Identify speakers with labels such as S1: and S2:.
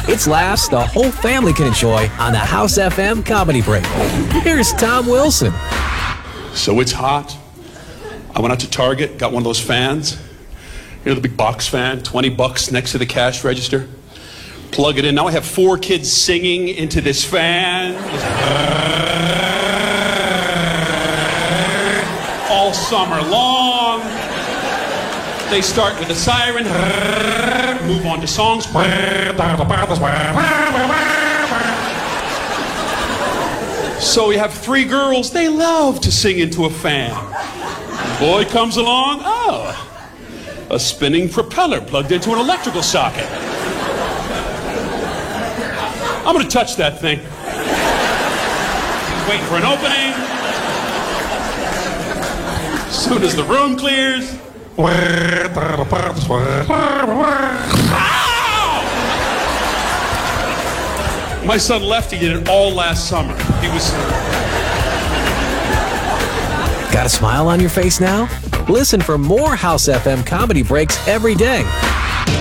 S1: It's laughs the whole family can enjoy on the House FM Comedy Break. Here's Tom Wilson.
S2: So it's hot. I went out to Target, got one of those fans. You know, the big box fan, $20 next to the cash register. Plug it in. Now I have 4 kids singing into this fan. All summer long. They start with a siren, move on to songs. So we have 3 girls, they love to sing into a fan. Boy comes along, oh, a spinning propeller plugged into an electrical socket. I'm gonna touch that thing. He's waiting for an opening. As soon as the room clears. My son Lefty did it all last summer. He was...
S1: Got a smile on your face now? Listen for more House FM Comedy Breaks every day.